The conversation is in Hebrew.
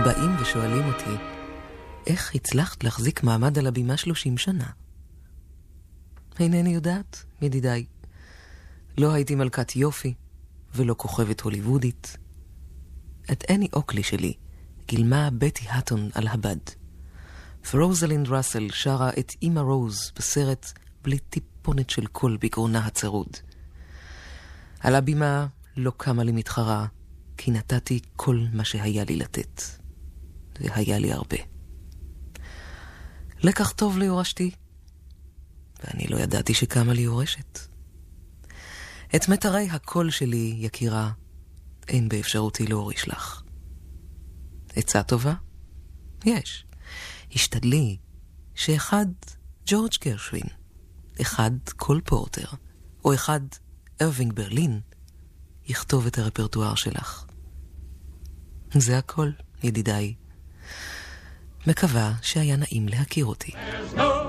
באים ושואלים אותי, איך הצלחת להחזיק מעמד על הבימה 30 שנה? אינני יודעת, ידידיי. לא הייתי מלכת יופי, ולא כוכבת הוליוודית. את אני אוקלי שלי גילמה בטי האטון על הבד. ורוזלינד ראסל שרה את אימא רוז בסרט בלי טיפונת של קול בגרונה הצרוד. על הבימה לא קמה לי מתחרה, כי נתתי כל מה שהיה לי לתת. והיה לי הרבה. לקח טוב ליורשתי, ואני לא ידעתי שקמה לי יורשת. את מטרי הקול שלי, יקירה, אין באפשרותי להוריש לך. עצה טובה? יש. השתדלי שאחד ג'ורג' גרשווין, אחד קול פורטר, או אחד ארווינג ברלין, יכתוב את הרפרטואר שלך. זה הכל, ידידיי. מקווה שהיה נעים להכיר אותי.